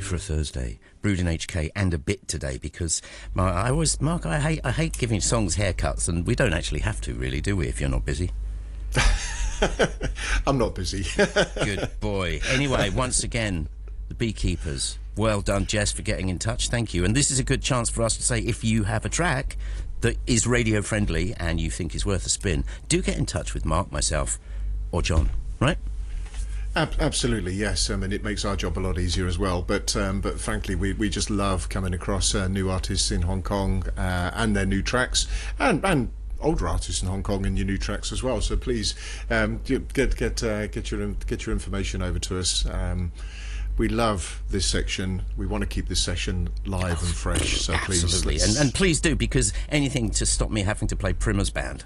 for a Thursday. Brewed in HK and a bit today because Mark, I hate giving songs haircuts, and we don't actually have to, really, do we? If you're not busy. I'm not busy. Good boy. Anyway, once again, the Beekeepers. Well done, Jess, for getting in touch. Thank you. And this is a good chance for us to say, if you have a track that is radio friendly and you think is worth a spin, do get in touch with Mark, myself, or John. Right? Absolutely, yes. I mean, it makes our job a lot easier as well. But frankly, we just love coming across new artists in Hong Kong and their new tracks, and older artists in Hong Kong and your new tracks as well. So please get your information over to us. We love this section. We want to keep this session live and fresh. So absolutely. Please, and please do, because anything to stop me having to play Prima's band.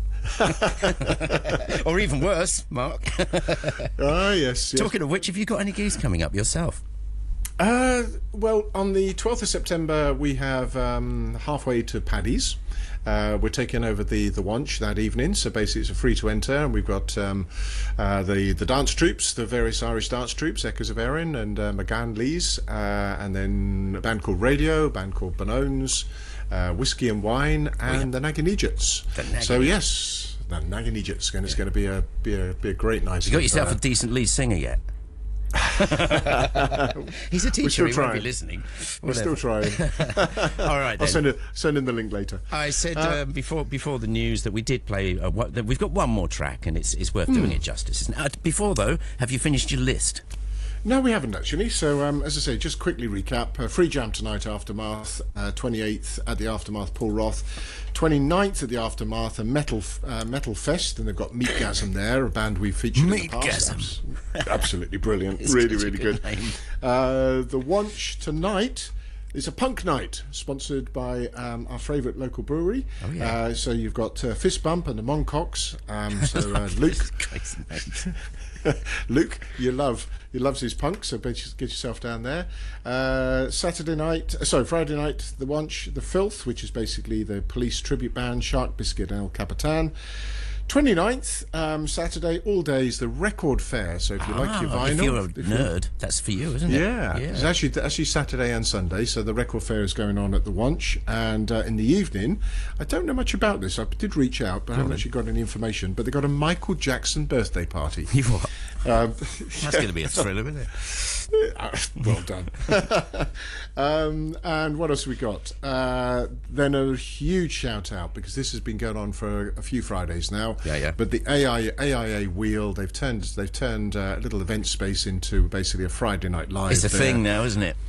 Or even worse, Mark. Yes. Talking of which, have you got any gigs coming up yourself? Well, on the 12th of September, we have Halfway to Paddy's. We're taking over the Wanch that evening, so basically it's a free to enter, and we've got the dance troops, the various Irish dance troops, Echoes of Erin and McGann Lees, and then a band called Radio, a band called Bonones, Whiskey and Wine, and the Naggin Idiots. So yes, the Naggin Idiots, and it's going to be a great night. You got yourself a decent lead singer yet? He's a teacher, he won't be listening. We're still trying. All right, then. I'll send in the link later. I said before the news that we did play we've got one more track, and it's worth doing it justice, isn't it? Before, though, have you finished your list? No, we haven't actually. So, as I say, just quickly recap. Free Jam tonight, Aftermath. 28th at the Aftermath, Paul Roth. 29th at the Aftermath, a Metal Fest, and they've got Meatgasm there, a band we've featured in the past. Absolutely brilliant. really good. The Wanch tonight is a punk night, sponsored by our favourite local brewery. Oh, yeah. So you've got Fist Bump and the Moncocks. Luke... Luke, he loves his punk, so get yourself down there. Friday night, the Wanch, the Filth, which is basically the Police tribute band, Shark Biscuit and El Capitan. 29th, Saturday, all days, the Record Fair. So if you like your vinyl, if you're a nerd, that's for you, isn't it? Yeah. It's actually Saturday and Sunday. So the Record Fair is going on at the Wanch, and in the evening, I don't know much about this. I did reach out, but I haven't actually got any information. But they got a Michael Jackson birthday party. You what? That's going to be a thriller, isn't it? Well done. And what else have we got? Then a huge shout out, because this has been going on for a few Fridays now. Yeah. But the AIA Wheel, they've turned a little event space into basically a Friday night live. It's a thing now, isn't it?